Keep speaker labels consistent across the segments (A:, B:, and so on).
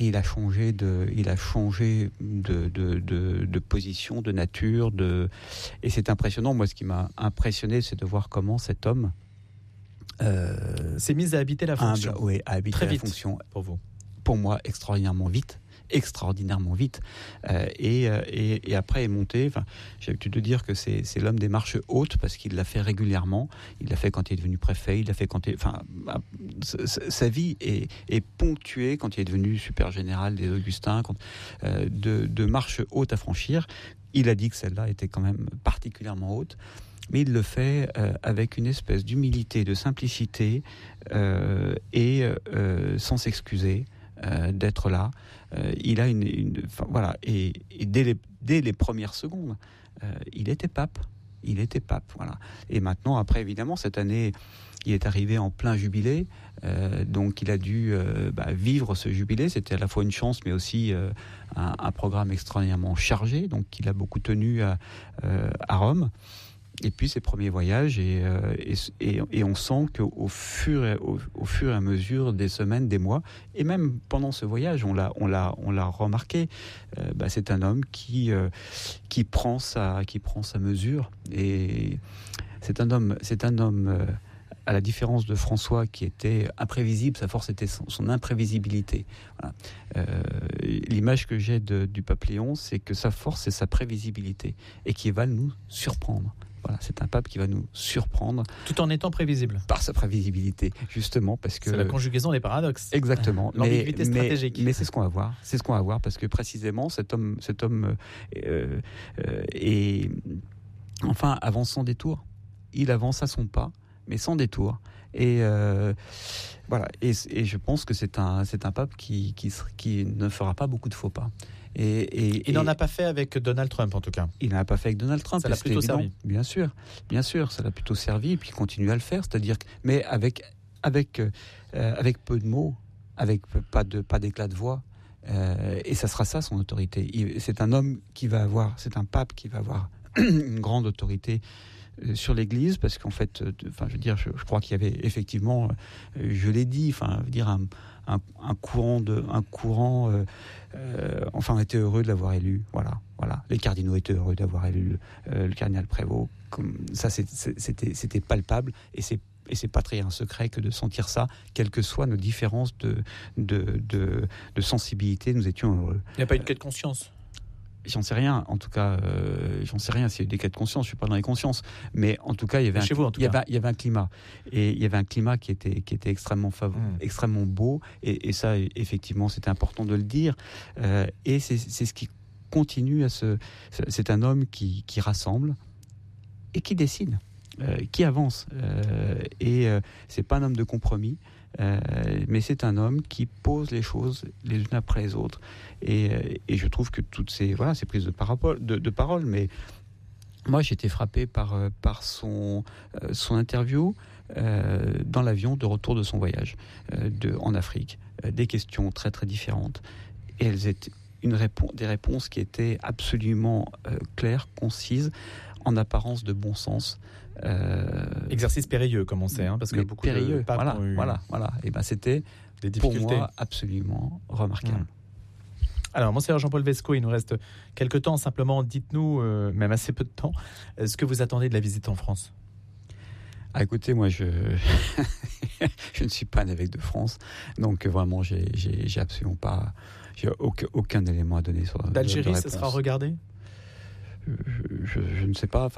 A: Il a changé de position, de nature, et c'est impressionnant. Moi, ce qui m'a impressionné, c'est de voir comment cet homme
B: s'est mis à habiter la fonction.
A: À habiter
B: très
A: la
B: vite
A: fonction.
B: pour vous.
A: Pour moi, extraordinairement vite. Et après est monté. Enfin, j'ai l'habitude de dire que c'est l'homme des marches hautes parce qu'il l'a fait régulièrement. Il l'a fait quand il est devenu préfet. Il l'a fait sa vie est ponctuée quand il est devenu super général des Augustins, de marches hautes à franchir. Il a dit que celle-là était quand même particulièrement haute. Mais il le fait avec une espèce d'humilité, de simplicité et sans s'excuser d'être là. Il a et dès les premières secondes, il était pape. Voilà. Et maintenant, après, évidemment, cette année, il est arrivé en plein jubilé, donc il a dû vivre ce jubilé. C'était à la fois une chance, mais aussi un programme extraordinairement chargé. Donc, il a beaucoup tenu à Rome. Et puis ses premiers voyages, et on sent qu'au fur et à mesure des semaines, des mois, et même pendant ce voyage, on l'a remarqué. C'est un homme qui prend sa mesure, et c'est un homme à la différence de François qui était imprévisible. Sa force était son imprévisibilité. Voilà. L'image que j'ai du pape Léon, c'est que sa force, c'est sa prévisibilité et qui va nous surprendre. Voilà, c'est un pape qui va nous surprendre.
B: Tout en étant prévisible.
A: Par sa prévisibilité, justement, parce que...
B: C'est la conjugaison des paradoxes.
A: Exactement.
B: L'ambiguïté stratégique.
A: Mais c'est ce qu'on va voir. C'est ce qu'on va voir, parce que précisément, cet homme avance sans détour. Il avance à son pas, mais sans détour. Et voilà. Et je pense que c'est un pape qui ne fera pas beaucoup de faux pas. Il
B: n'en a pas fait avec Donald Trump, en tout cas.
A: Il n'en a pas fait avec Donald Trump.
B: Ça l'a plutôt servi.
A: Bien sûr, ça l'a plutôt servi, et puis il continue à le faire. C'est-à-dire, mais avec peu de mots, avec pas d'éclat de voix. Et ça sera ça son autorité. C'est un pape qui va avoir une grande autorité sur l'Église, parce qu'en fait, je crois qu'il y avait effectivement, je l'ai dit, un courant était heureux de l'avoir élu. Voilà. Les cardinaux étaient heureux d'avoir élu le cardinal Prévost. Comme ça, c'était palpable, et c'est pas très un secret que de sentir ça, quelles que soient nos différences de sensibilité, nous étions heureux.
B: Il n'y a pas une quête de conscience?
A: J'en sais rien, en tout cas, s'il y a eu des cas de conscience, je suis pas dans les consciences, mais en tout cas, il y avait un climat, et il y avait un climat qui était extrêmement extrêmement beau, et ça, effectivement, c'était important de le dire, et c'est ce qui continue c'est un homme qui rassemble et qui décide, qui avance, et c'est pas un homme de compromis. Mais c'est un homme qui pose les choses les unes après les autres, et je trouve que toutes ces prises de parole, mais moi j'ai été frappé par son interview dans l'avion de retour de son voyage en Afrique, des questions très très différentes, et elles étaient des réponses qui étaient absolument claires, concises, en apparence de bon sens.
B: Exercice périlleux, comme on sait, parce que beaucoup de papes ont eu
A: Et c'était
B: des difficultés.
A: Pour moi absolument remarquable.
B: Alors, Monseigneur Jean-Paul Vesco, il nous reste quelques temps. Simplement, dites-nous, même assez peu de temps, ce que vous attendez de la visite en France.
A: Écoutez, moi, je ne suis pas un évêque de France, donc vraiment, j'ai absolument pas, j'ai aucun élément à donner sur.
B: D'Algérie, ça sera regardé?
A: Je ne sais pas.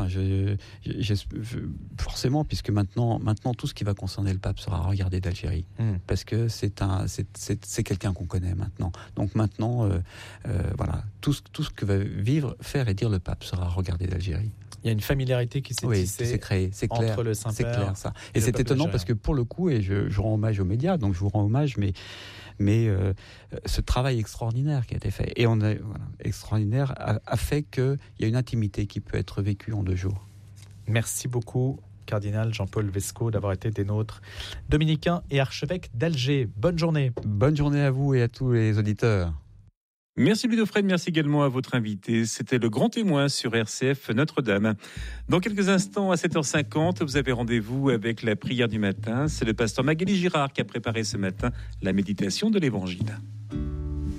A: Forcément, puisque maintenant, tout ce qui va concerner le pape sera regardé d'Algérie, parce que c'est quelqu'un qu'on connaît maintenant. Donc maintenant, tout ce que va faire et dire le pape sera regardé d'Algérie.
B: Il y a une familiarité qui s'est tissée,
A: qui s'est créée, c'est clair,
B: entre le Saint-Père.
A: C'est clair, ça. Et c'est étonnant parce que pour le coup, et je rends hommage aux médias, donc je vous rends hommage, mais ce travail extraordinaire qui a été fait, et extraordinaire, a fait qu'il y a une intimité qui peut être vécue en 2 jours.
B: Merci beaucoup, cardinal Jean-Paul Vesco, d'avoir été des nôtres, dominicain et archevêque d'Alger. Bonne journée.
A: Bonne journée à vous et à tous les auditeurs.
C: Merci Ludofred, merci également à votre invité. C'était le grand témoin sur RCF Notre-Dame. Dans quelques instants, à 7h50, vous avez rendez-vous avec la prière du matin. C'est le pasteur Magali Girard qui a préparé ce matin la méditation de l'Évangile.